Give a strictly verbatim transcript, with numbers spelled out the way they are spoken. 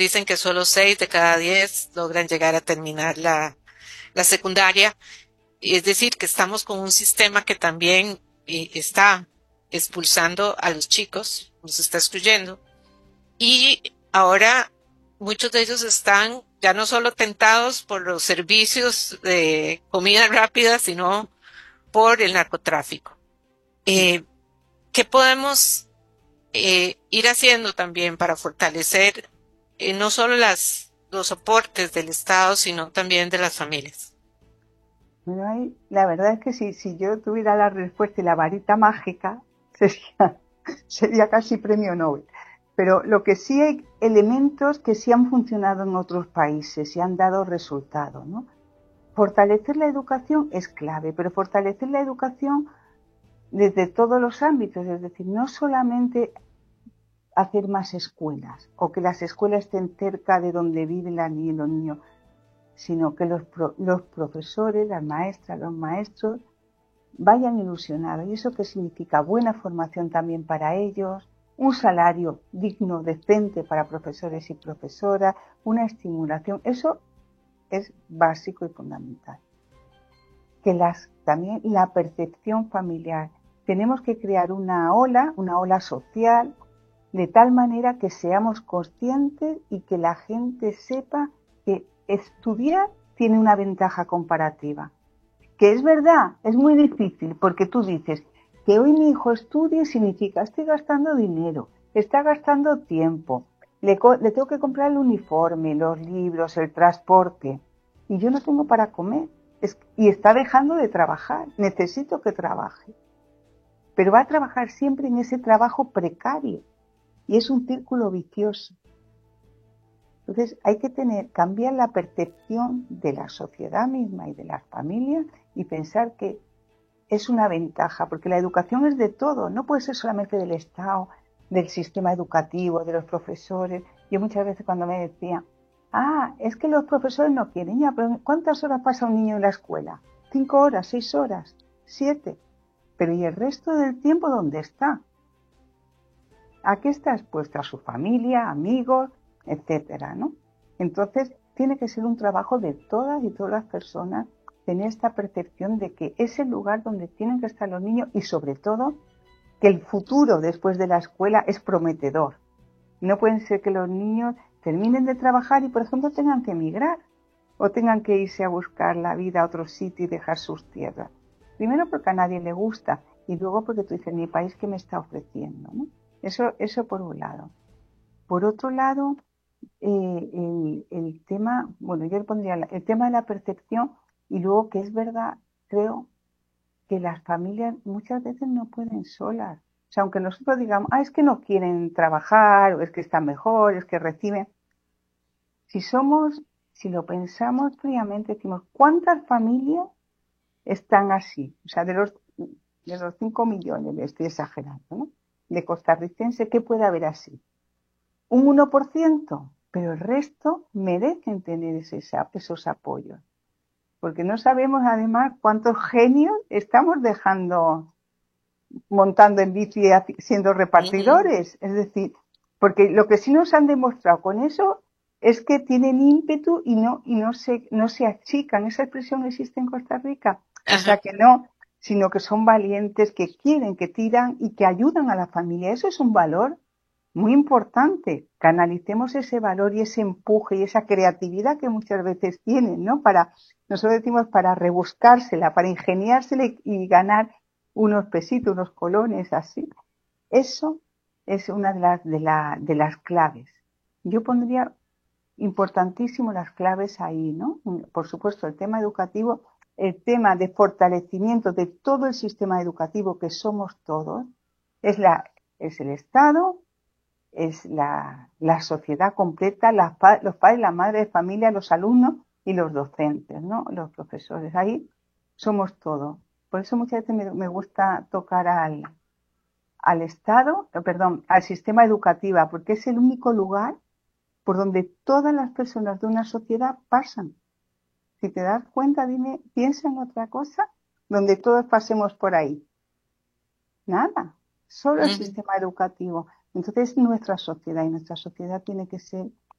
dicen que solo seis de cada diez logran llegar a terminar la, la secundaria. Y es decir, que estamos con un sistema que también eh, está expulsando a los chicos, los está excluyendo. Y ahora muchos de ellos están ya no solo tentados por los servicios de comida rápida, sino por el narcotráfico. Eh, ¿Qué podemos eh, ir haciendo también para fortalecer eh, no solo las, los soportes del Estado, sino también de las familias? Bueno, ahí, la verdad es que si, si yo tuviera la respuesta y la varita mágica, sería, sería casi premio Nobel. Pero lo que sí hay elementos que sí han funcionado en otros países y han dado resultados, ¿no? Fortalecer la educación es clave, pero fortalecer la educación desde todos los ámbitos, es decir, no solamente hacer más escuelas o que las escuelas estén cerca de donde viven las niñas y los niños, sino que los, pro, los profesores, las maestras, los maestros vayan ilusionados. ¿Y eso qué significa? Buena formación también para ellos, un salario digno, decente para profesores y profesoras, una estimulación. Eso es básico y fundamental. Que las, también la percepción familiar. Tenemos que crear una ola, una ola social, de tal manera que seamos conscientes y que la gente sepa que estudiar tiene una ventaja comparativa. Que es verdad, es muy difícil, porque tú dices que hoy mi hijo estudie significa estoy gastando dinero, está gastando tiempo, le, le tengo que comprar el uniforme, los libros, el transporte, y yo no tengo para comer, es, y está dejando de trabajar, necesito que trabaje. Pero va a trabajar siempre en ese trabajo precario, y es un círculo vicioso. Entonces hay que tener, cambiar la percepción de la sociedad misma y de las familias y pensar que es una ventaja, porque la educación es de todo, no puede ser solamente del Estado, del sistema educativo, de los profesores. Yo muchas veces cuando me decían, ah, es que los profesores no quieren, ya, pero ¿cuántas horas pasa un niño en la escuela? ¿Cinco horas, seis horas, siete? Pero ¿y el resto del tiempo dónde está? ¿A qué está expuesto? A su familia, amigos, etcétera, ¿no? Entonces, tiene que ser un trabajo de todas y todas las personas tener esta percepción de que es el lugar donde tienen que estar los niños y sobre todo que el futuro después de la escuela es prometedor. No pueden ser que los niños terminen de trabajar y, por ejemplo, tengan que emigrar o tengan que irse a buscar la vida a otro sitio y dejar sus tierras. Primero porque a nadie le gusta y luego porque tú dices, mi país, ¿qué me está ofreciendo?, ¿no? Eso, eso por un lado. Por otro lado, eh, el, el tema, bueno, yo le pondría la, el tema de la percepción y luego que es verdad, creo que las familias muchas veces no pueden solas. O sea, aunque nosotros digamos, ah, es que no quieren trabajar, o es que están mejor, es que reciben. Si somos, si lo pensamos fríamente, decimos, ¿cuántas familias están así? O sea, de los, de los cinco millones, estoy exagerando, ¿no?, de costarricenses, ¿qué puede haber así? Un uno por ciento, pero el resto merecen tener ese, esos apoyos. Porque no sabemos además cuántos genios estamos dejando montando en bici siendo repartidores. Uh-huh. Es decir, porque lo que sí nos han demostrado con eso es que tienen ímpetu y no, y no se, no se achican. Esa expresión existe en Costa Rica. Uh-huh. O sea que no, sino que son valientes, que quieren, que tiran y que ayudan a la familia. Eso es un valor muy importante. Canalicemos ese valor y ese empuje y esa creatividad que muchas veces tienen, ¿no? Para, nosotros decimos para rebuscársela, para ingeniársela y, y ganar unos pesitos, unos colones, así. Eso es una de las, de, la, de las claves. Yo pondría importantísimo las claves ahí, ¿no? Por supuesto, el tema educativo, el tema de fortalecimiento de todo el sistema educativo que somos todos, es, la, es el Estado, es la, la sociedad completa, las, los padres, la madre de familia, los alumnos y los docentes, ¿no? Los profesores. Ahí somos todos. Por eso muchas veces me, me gusta tocar al, al Estado, perdón, al sistema educativo, porque es el único lugar por donde todas las personas de una sociedad pasan. Si te das cuenta, dime, piensa en otra cosa donde todos pasemos por ahí. Nada, solo el uh-huh. sistema educativo. Entonces nuestra sociedad, y nuestra sociedad tiene que ser